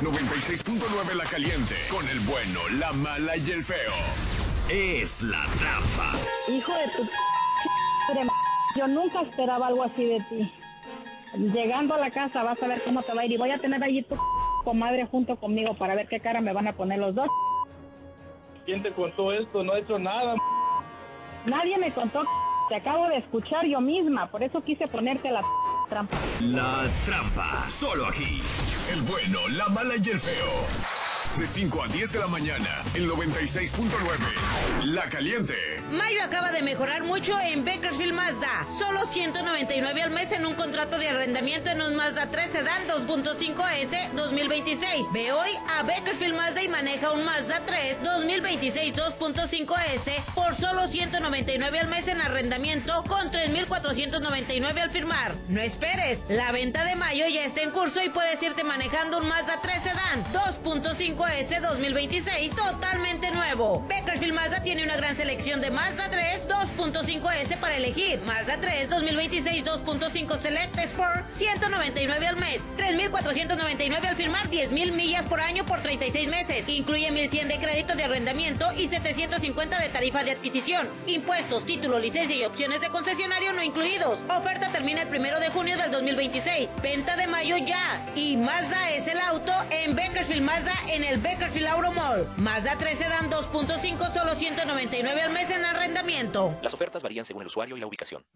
96.9 La Caliente, con el bueno, la mala y el feo. Es La Trampa. Hijo de tu madre, yo nunca esperaba algo así de ti. Llegando a la casa vas a ver cómo te va a ir y voy a tener allí tu comadre junto conmigo para ver qué cara me van a poner los dos. ¿Quién te contó esto? No he hecho nada. Nadie me contó, te acabo de escuchar yo misma, por eso quise ponerte la trampa. La Trampa, solo aquí. El bueno, la mala y el feo. De 5 a 10 de la mañana, el 96.9. La Caliente. Mayo acaba de mejorar mucho en Bakersfield Mazda. Solo $199 al mes en un contrato de arrendamiento en un Mazda 3 Sedan 2.5S 2026. Ve hoy a Bakersfield Mazda y maneja un Mazda 3 2026 2.5S por solo $199 al mes en arrendamiento con $3,499 al firmar. No esperes, la venta de mayo ya está en curso y puedes irte manejando un Mazda 3 Sedan 2.5S 2026 totalmente nuevo. Bakersfield Mazda tiene una gran selección de Mazda 3 2.5S para elegir. Mazda 3 2026 2.5 Select Sport $199 al mes, $3,499 al firmar, 10,000 millas por año por 36 meses. Incluye 1,100 de crédito de arrendamiento y 750 de tarifa de adquisición. Impuestos, título, licencia y opciones de concesionario no incluidos. Oferta termina el 1 de junio del 2026. Venta de mayo ya. Y Mazda es el auto en Bakersfield Mazda en el Bakersfield Auto Mall. Mazda 3 Sedan 2.5 solo $199 al mes en arrendamiento. Las ofertas varían según el usuario y la ubicación.